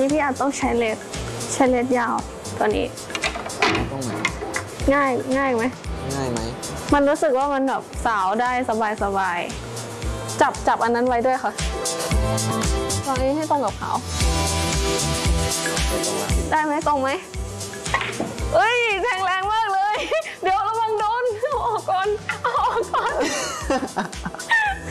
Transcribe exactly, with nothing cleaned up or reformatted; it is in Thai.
นี้พี่อาจต้องใช้เลสใช้เลสยาวตัวนี้ต้องไหนง่ายง่ายไหมง่ายไหมมันรู้สึกว่ามันแบบสาวได้สบายสบายจับจับอันนั้นไว้ด้วยค่ะตรงนี้ให้ตรงกับเขาได้ไหมตรงไหมเอ้ยแทงแรงมากเลยเดี๋ยวระวังโดนเอาออกก่อนเอาออกก่อน